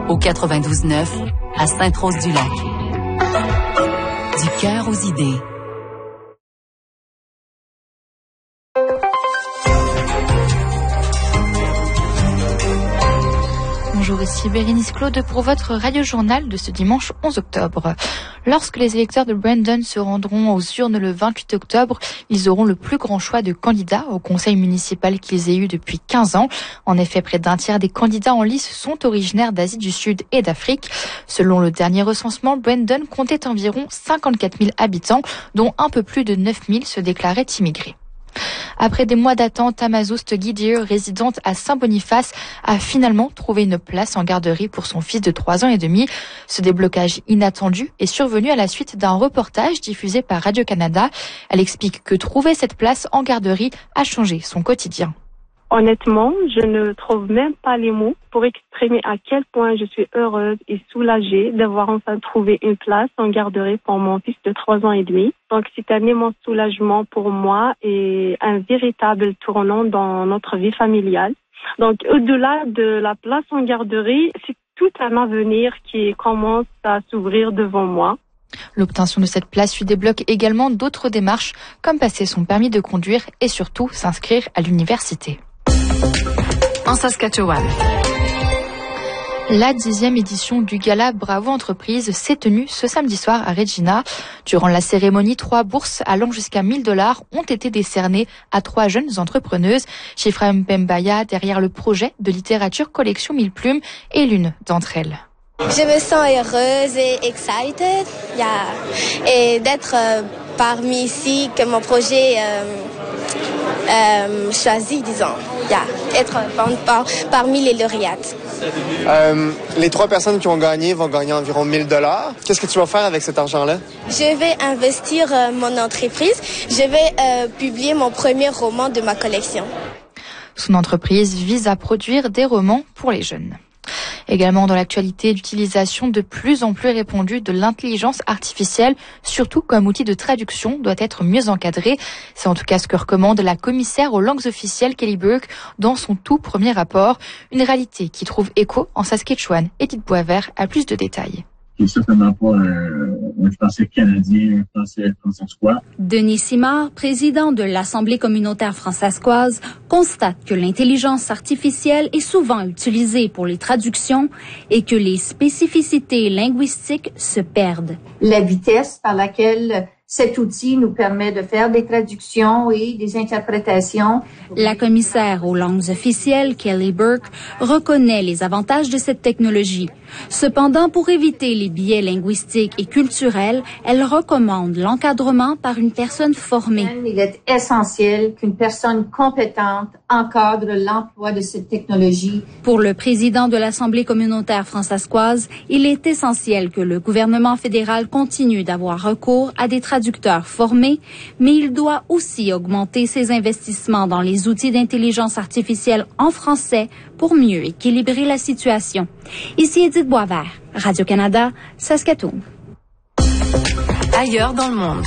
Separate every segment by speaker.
Speaker 1: au 92.9 à Sainte-Rose-du-Lac. Du cœur aux idées.
Speaker 2: Bonjour, ici Bérénice Claude pour votre radio-journal de ce dimanche 11 octobre. Lorsque les électeurs de Brandon se rendront aux urnes le 28 octobre, ils auront le plus grand choix de candidats au conseil municipal qu'ils aient eu depuis 15 ans. En effet, près d'un tiers des candidats en lice sont originaires d'Asie du Sud et d'Afrique. Selon le dernier recensement, Brandon comptait environ 54 000 habitants, dont un peu plus de 9 000 se déclaraient immigrés. Après des mois d'attente, Amazouste Guidier, résidente à Saint-Boniface, a finalement trouvé une place en garderie pour son fils de 3 ans et demi. Ce déblocage inattendu est survenu à la suite d'un reportage diffusé par Radio-Canada. Elle explique que trouver cette place en garderie a changé son quotidien.
Speaker 3: Honnêtement, je ne trouve même pas les mots pour exprimer à quel point je suis heureuse et soulagée d'avoir enfin trouvé une place en garderie pour mon fils de 3 ans et demi. Donc c'est un immense soulagement pour moi et un véritable tournant dans notre vie familiale. Donc au-delà de la place en garderie, c'est tout un avenir qui commence à s'ouvrir devant moi.
Speaker 2: L'obtention de cette place lui débloque également d'autres démarches, comme passer son permis de conduire et surtout s'inscrire à l'université.
Speaker 1: En Saskatchewan.
Speaker 2: La 10e édition du gala Bravo Entreprise s'est tenue ce samedi soir à Regina. Durant la cérémonie, 3 bourses allant jusqu'à $1,000 ont été décernées à 3 jeunes entrepreneuses. Shifra Mpembaya derrière le projet de littérature Collection 1000 plumes est l'une d'entre elles.
Speaker 4: Je me sens heureuse et excited, et d'être parmi ici, que mon projet choisi, disons, être parmi les lauréates.
Speaker 5: Les 3 personnes qui ont gagné vont gagner environ $1,000. Qu'est-ce que tu vas faire avec cet argent-là?
Speaker 4: Je vais investir mon entreprise. Je vais publier mon premier roman de ma collection.
Speaker 2: Son entreprise vise à produire des romans pour les jeunes. Également dans l'actualité, l'utilisation de plus en plus répandue de l'intelligence artificielle, surtout comme outil de traduction, doit être mieux encadrée. C'est en tout cas ce que recommande la commissaire aux langues officielles Kelly Burke dans son tout premier rapport. Une réalité qui trouve écho en Saskatchewan. Edith Boisvert a plus de détails.
Speaker 6: C'est certainement pas un français canadien, un français françaiscois.
Speaker 7: Denis Simard, président de l'Assemblée communautaire françaiscoise, constate que l'intelligence artificielle est souvent utilisée pour les traductions et que les spécificités linguistiques se perdent.
Speaker 8: La vitesse par laquelle cet outil nous permet de faire des traductions et des interprétations.
Speaker 7: La commissaire aux langues officielles, Kelly Burke, reconnaît les avantages de cette technologie. Cependant, pour éviter les biais linguistiques et culturels, elle recommande l'encadrement par une personne formée.
Speaker 8: Il est essentiel qu'une personne compétente encadre l'emploi de cette technologie.
Speaker 7: Pour le président de l'Assemblée communautaire françaiscoise, il est essentiel que le gouvernement fédéral continue d'avoir recours à des traducteurs formés, mais il doit aussi augmenter ses investissements dans les outils d'intelligence artificielle en français pour mieux équilibrer la situation. Ici Edith Boisvert, Radio-Canada, Saskatoon.
Speaker 1: Ailleurs dans le monde.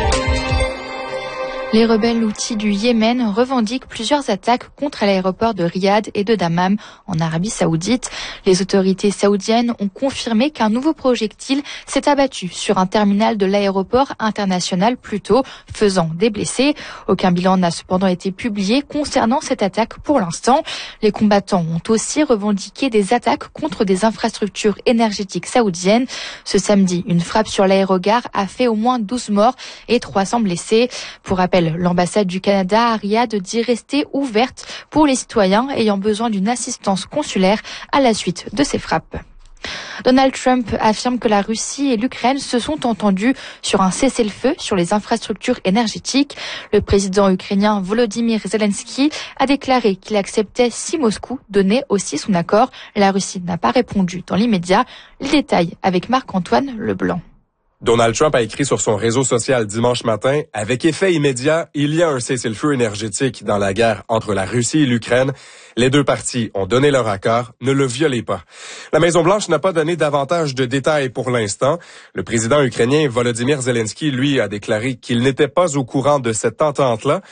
Speaker 2: Les rebelles houthis du Yémen revendiquent plusieurs attaques contre l'aéroport de Riyad et de Dammam en Arabie Saoudite. Les autorités saoudiennes ont confirmé qu'un nouveau projectile s'est abattu sur un terminal de l'aéroport international plus tôt, faisant des blessés. Aucun bilan n'a cependant été publié concernant cette attaque pour l'instant. Les combattants ont aussi revendiqué des attaques contre des infrastructures énergétiques saoudiennes. Ce samedi, une frappe sur l'aérogare a fait au moins 12 morts et 300 blessés. Pour rappel, l'ambassade du Canada à Riyad dit rester ouverte pour les citoyens ayant besoin d'une assistance consulaire à la suite de ces frappes. Donald Trump affirme que la Russie et l'Ukraine se sont entendus sur un cessez-le-feu sur les infrastructures énergétiques. Le président ukrainien Volodymyr Zelensky a déclaré qu'il acceptait si Moscou donnait aussi son accord. La Russie n'a pas répondu dans l'immédiat. Les détails avec Marc-Antoine Leblanc.
Speaker 9: Donald Trump a écrit sur son réseau social dimanche matin « Avec effet immédiat, il y a un cessez-le-feu énergétique dans la guerre entre la Russie et l'Ukraine. Les deux parties ont donné leur accord, ne le violez pas. » La Maison-Blanche n'a pas donné davantage de détails pour l'instant. Le président ukrainien Volodymyr Zelensky, lui, a déclaré qu'il n'était pas au courant de cette entente-là.